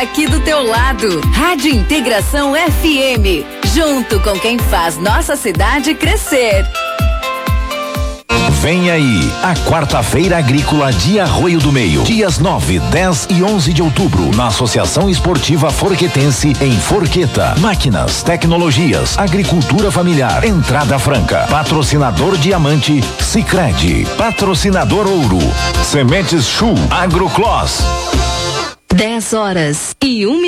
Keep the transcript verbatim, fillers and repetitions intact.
aqui do teu lado. Rádio Integração F M, junto com quem faz nossa cidade crescer. Vem aí, a quarta-feira agrícola de Arroio do Meio, dias nove, dez e onze de outubro, na Associação Esportiva Forquetense, em Forqueta. Máquinas, tecnologias, agricultura familiar, entrada franca. Patrocinador Diamante, Sicredi. Patrocinador Ouro, Sementes Chu, Agroclass. dez horas e um